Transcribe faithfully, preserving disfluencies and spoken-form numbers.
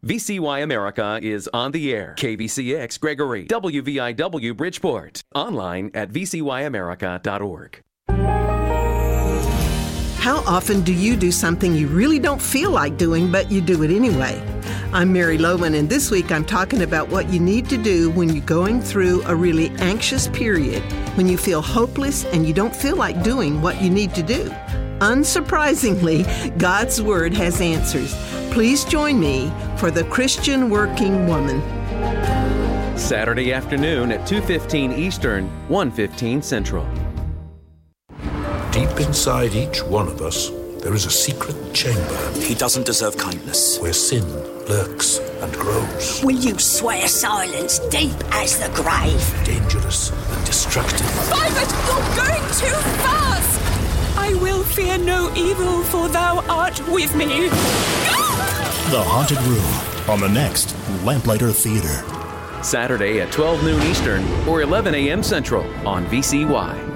V C Y America is on the air. K B C X Gregory, W V I W Bridgeport. Online at v c y america dot org. How often do you do something you really don't feel like doing, but you do it anyway? I'm Mary Loman, and this week I'm talking about what you need to do when you're going through a really anxious period, when you feel hopeless and you don't feel like doing what you need to do. Unsurprisingly, God's Word has answers. Please join me for The Christian Working Woman. Saturday afternoon at two fifteen Eastern, one fifteen Central. Deep inside each one of us, there is a secret chamber. He doesn't deserve kindness. Where sin lurks and grows. Will you swear silence deep as the grave? Dangerous and destructive. Violet, you're going too fast! I will fear no evil, for thou art with me. The Haunted Room on the next Lamplighter Theater. Saturday at twelve noon Eastern or eleven a.m. Central on V C Y.